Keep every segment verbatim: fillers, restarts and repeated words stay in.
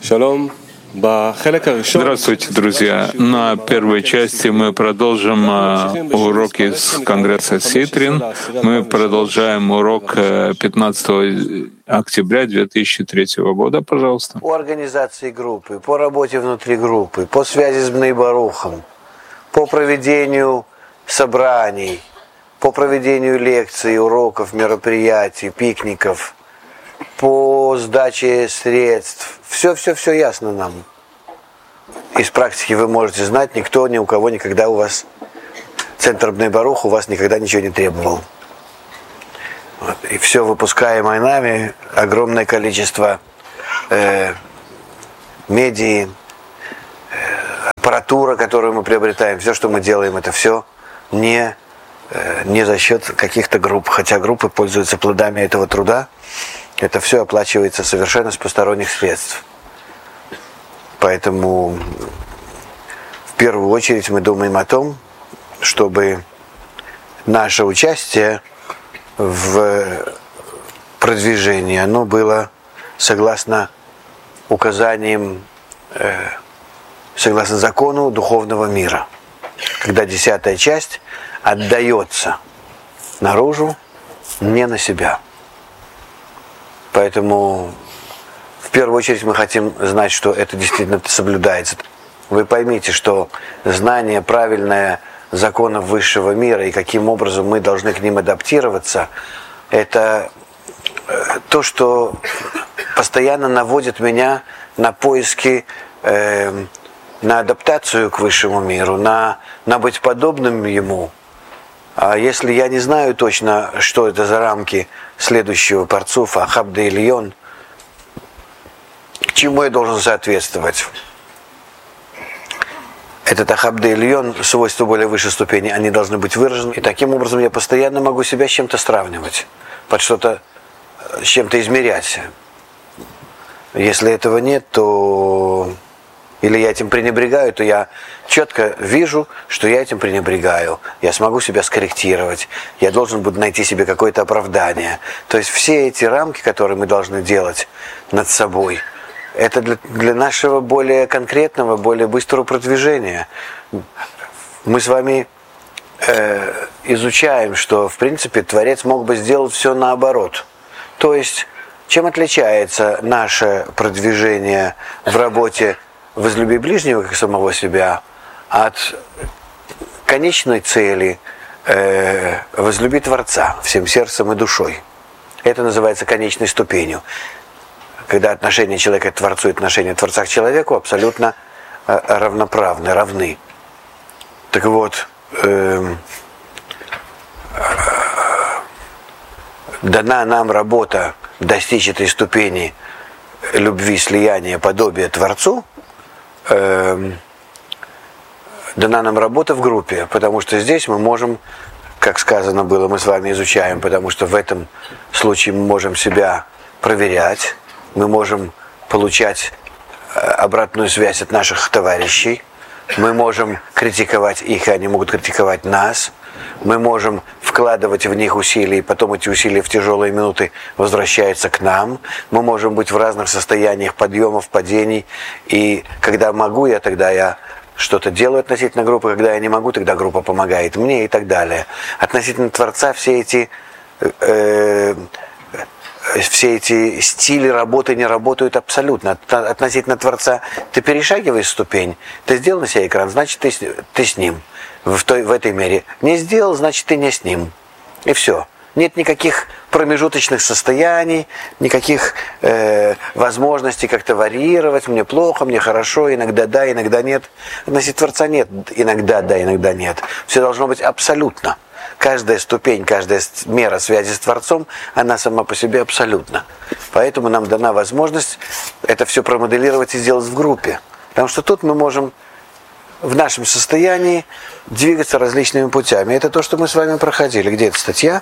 Здравствуйте, друзья. На первой части мы продолжим уроки с Конгресса Ситрин. Мы продолжаем урок пятнадцатого октября две тысячи третьего года, пожалуйста. По организации группы, по работе внутри группы, по связи с Бней Барухом, по проведению собраний, по проведению лекций, уроков, мероприятий, пикников, по сдаче средств. Все-все-все ясно нам. Из практики вы можете знать, никто ни у кого никогда у вас, Центр Бней Барух у вас никогда ничего не требовал. Вот. И все выпускаемое нами, огромное количество э, медии, э, аппаратура, которую мы приобретаем, все, что мы делаем, это все не, э, не за счет каких-то групп. Хотя группы пользуются плодами этого труда. Это все оплачивается совершенно с посторонних средств. Поэтому в первую очередь мы думаем о том, чтобы наше участие в продвижении, оно было согласно указаниям, э, согласно закону духовного мира. Когда десятая часть отдается наружу, не на себя. Поэтому в первую очередь мы хотим знать, что это действительно соблюдается. Вы поймите, что знание правильное законов высшего мира и каким образом мы должны к ним адаптироваться, это то, что постоянно наводит меня на поиски, э, на адаптацию к высшему миру, на, на быть подобным ему. А если я не знаю точно, что это за рамки следующего парцуфа, Ахаб де Ильон, к чему я должен соответствовать? Этот Ахаб де Ильон, свойства более высшей ступени, они должны быть выражены. И таким образом я постоянно могу себя с чем-то сравнивать, под что-то, с чем-то измерять. Если этого нет, то или я этим пренебрегаю, то я четко вижу, что я этим пренебрегаю. Я смогу себя скорректировать. Я должен буду найти себе какое-то оправдание. То есть все эти рамки, которые мы должны делать над собой, это для, для нашего более конкретного, более быстрого продвижения. Мы с вами э, изучаем, что в принципе Творец мог бы сделать все наоборот. То есть, чем отличается наше продвижение в работе «Возлюби ближнего, как самого себя» от конечной цели э, «Возлюби Творца всем сердцем и душой». Это называется конечной ступенью. Когда отношение человека к Творцу и отношение Творца к человеку абсолютно э, равноправны, равны. Так вот, э, э, дана нам работа достичь этой ступени любви, слияния, подобия Творцу, э, дана нам работа в группе, потому что здесь мы можем, как сказано было, мы с вами изучаем, потому что в этом случае мы можем себя проверять, мы можем получать обратную связь от наших товарищей, мы можем критиковать их, и они могут критиковать нас, мы можем вкладывать в них усилия, и потом эти усилия в тяжелые минуты возвращаются к нам, мы можем быть в разных состояниях подъемов, падений, и когда могу я, тогда я что-то делаю относительно группы, когда я не могу, тогда группа помогает мне и так далее. Относительно Творца все эти... Э, все эти стили работы не работают абсолютно. Относительно Творца ты перешагиваешь ступень, ты сделал на себе экран, значит ты, ты с ним. В, той, в этой мере. Не сделал, значит ты не с ним. И все. Нет никаких промежуточных состояний, никаких э, возможностей как-то варьировать. Мне плохо, мне хорошо, иногда да, иногда нет. Относительно Творца нет. Иногда да, иногда нет. Все должно быть абсолютно. Каждая ступень, каждая мера связи с Творцом, она сама по себе абсолютна. Поэтому нам дана возможность это все промоделировать и сделать в группе. Потому что тут мы можем в нашем состоянии двигаться различными путями. Это то, что мы с вами проходили. Где эта статья?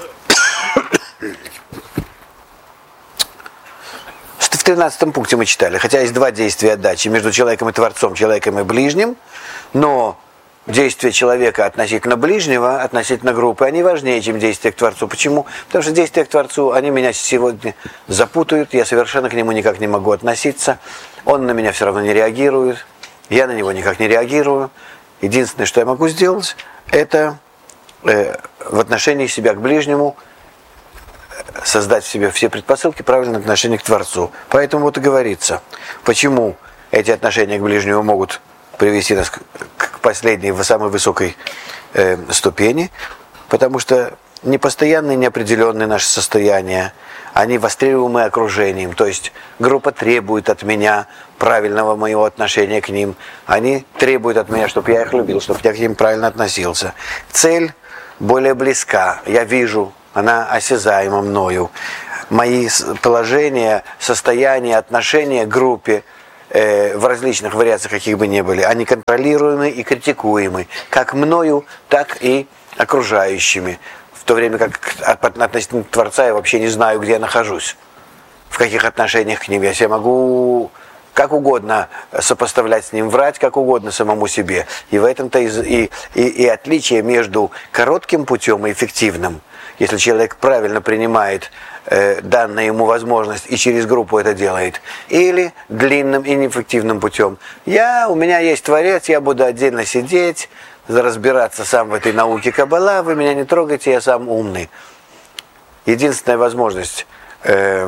В тринадцатом пункте мы читали. Хотя есть два действия отдачи между человеком и Творцом, человеком и ближним. Но действия человека относительно ближнего, относительно группы, они важнее, чем действия к Творцу. Почему? Потому что действия к Творцу, они меня сегодня запутают, я совершенно к нему никак не могу относиться, он на меня все равно не реагирует, я на него никак не реагирую. Единственное, что я могу сделать, это э, в отношении себя к ближнему создать в себе все предпосылки правильного отношения к Творцу. Поэтому вот и говорится, почему эти отношения к ближнему могут привести нас к последней, самой высокой э, ступени, потому что непостоянные, неопределенные наши состояния, они востребуемы окружением, то есть группа требует от меня правильного моего отношения к ним, они требуют от меня, чтобы я их любил, чтобы я к ним правильно относился. Цель более близка, я вижу, она осязаема мною. Мои положения, состояния, отношения к группе в различных вариациях, каких бы ни были, они контролируемы и критикуемы, как мною, так и окружающими. В то время как относительно Творца я вообще не знаю, где я нахожусь, в каких отношениях к ним. Я себя могу как угодно сопоставлять с ним, врать как угодно самому себе. И в этом-то и, и, и, и отличие между коротким путем и эффективным. Если человек правильно принимает э, данную ему возможность и через группу это делает, или длинным и неэффективным путем. Я, у меня есть Творец, я буду отдельно сидеть, разбираться сам в этой науке Каббала, вы меня не трогайте, я сам умный. Единственная возможность, э,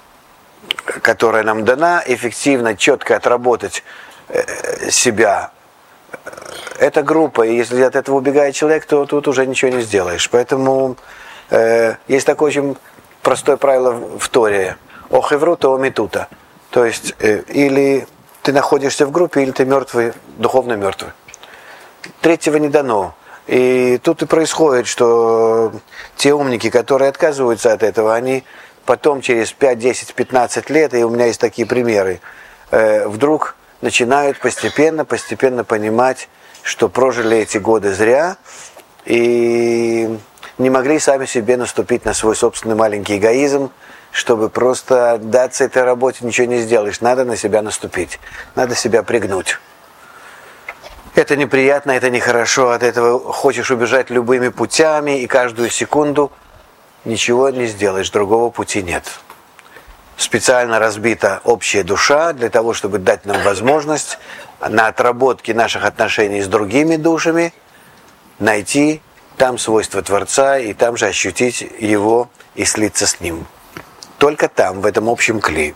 которая нам дана, эффективно, четко отработать э, себя, это группа, и если от этого убегает человек, то тут уже ничего не сделаешь. Поэтому э, есть такое очень простое правило в Торе: охеврута омитута. То есть э, или ты находишься в группе, или ты мертвый, духовно мертвый. Третьего не дано. И тут и происходит, что те умники, которые отказываются от этого, они потом через пять, десять, пятнадцать лет, и у меня есть такие примеры, э, вдруг начинают постепенно, постепенно понимать, что прожили эти годы зря и не могли сами себе наступить на свой собственный маленький эгоизм, чтобы просто отдаться этой работе, ничего не сделаешь. Надо на себя наступить, надо себя пригнуть. Это неприятно, это нехорошо, от этого хочешь убежать любыми путями, и каждую секунду ничего не сделаешь, другого пути нет. Специально разбита общая душа для того, чтобы дать нам возможность на отработке наших отношений с другими душами найти там свойства Творца и там же ощутить его и слиться с ним. Только там, в этом общем кли.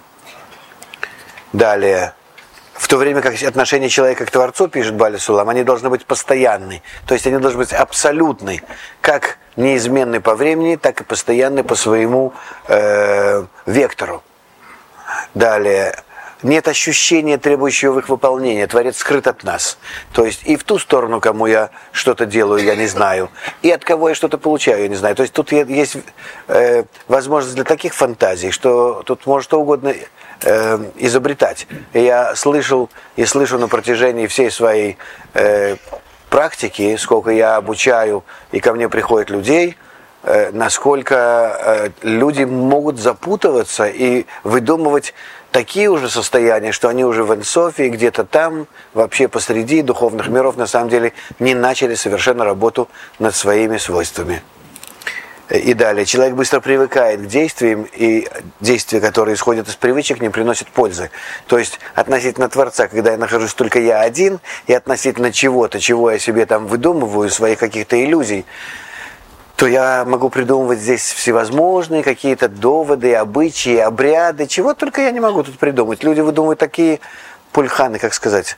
Далее. В то время как отношения человека к Творцу, пишет Бааль Сулам, они должны быть постоянны. То есть они должны быть абсолютны. Как неизменны по времени, так и постоянны по своему э, вектору. Далее. Нет ощущения, требующего их выполнения. Творец скрыт от нас. То есть и в ту сторону, кому я что-то делаю, я не знаю. И от кого я что-то получаю, я не знаю. То есть тут есть э, возможность для таких фантазий, что тут может что угодно э, изобретать. И я слышал и слышу на протяжении всей своей э, практики, сколько я обучаю, и ко мне приходят людей, э, насколько э, люди могут запутываться и выдумывать такие уже состояния, что они уже в Энсофе, где-то там, вообще посреди духовных миров, на самом деле, не начали совершенно работу над своими свойствами. И далее. Человек быстро привыкает к действиям, и действия, которые исходят из привычек, не приносят пользы. То есть, относительно Творца, когда я нахожусь только я один, и относительно чего-то, чего я себе там выдумываю, своих каких-то иллюзий, то я могу придумывать здесь всевозможные какие-то доводы, обычаи, обряды, чего только я не могу тут придумать. Люди выдумывают такие пульханы, как сказать?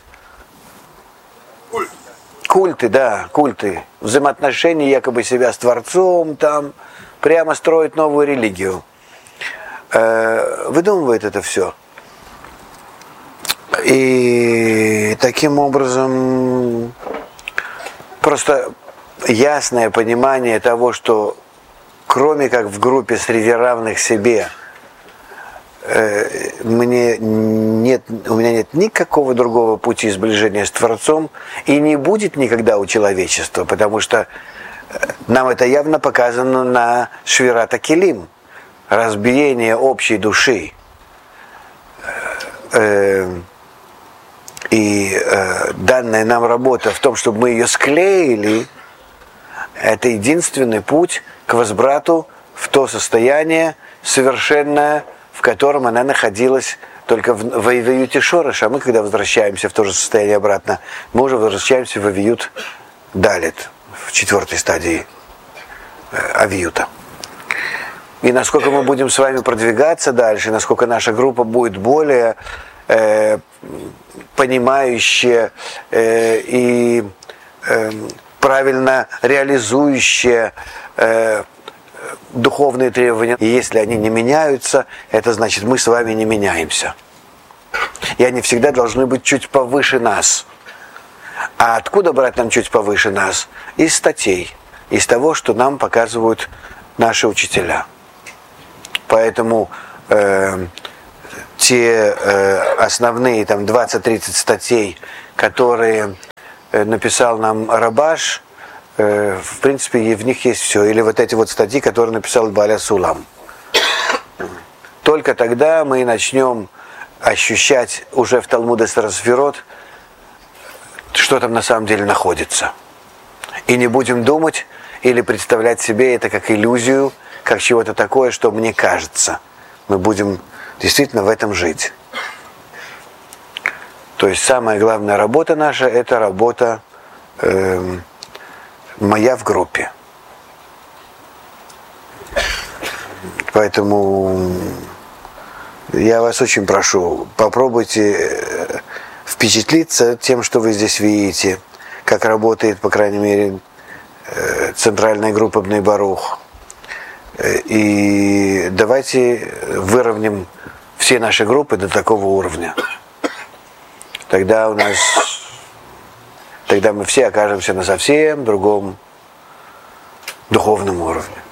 Культы. Культы, да, культы. Взаимоотношения якобы себя с Творцом, там, прямо строят новую религию. Э, выдумывает это все. И таким образом просто ясное понимание того, что кроме как в группе среди равных себе, э, мне нет, у меня нет никакого другого пути сближения с Творцом, и не будет никогда у человечества, потому что нам это явно показано на Швират ха-Келим, разбиение общей души. Э, И э, данная нам работа в том, чтобы мы ее склеили, это единственный путь к возврату в то состояние совершенное, в котором она находилась только в, в Авиюте Шореш, а мы, когда возвращаемся в то же состояние обратно, мы уже возвращаемся в Авиют Далит, в четвертой стадии э, Авиюта. И насколько мы будем с вами продвигаться дальше, насколько наша группа будет более э, понимающая э, и э, правильно реализующая э, духовные требования. И если они не меняются, это значит, мы с вами не меняемся. И они всегда должны быть чуть повыше нас. А откуда брать нам чуть повыше нас? Из статей, из того, что нам показывают наши учителя. Поэтому э, те э, основные там двадцать-тридцать статей, которые э, написал нам Рабаш, э, в принципе, и в них есть все. Или вот эти вот статьи, которые написал Бааля Сулам. Только тогда мы начнем ощущать уже в Талмуде Сферот, что там на самом деле находится. И не будем думать или представлять себе это как иллюзию, как чего-то такое, что мне кажется. Мы будем действительно в этом жить. То есть самая главная работа наша – это работа э, моя в группе. Поэтому я вас очень прошу, попробуйте впечатлиться тем, что вы здесь видите, как работает, по крайней мере, центральная группа Бней Барух. И давайте выровняем все наши группы до такого уровня. Тогда у нас, тогда мы все окажемся на совсем другом духовном уровне.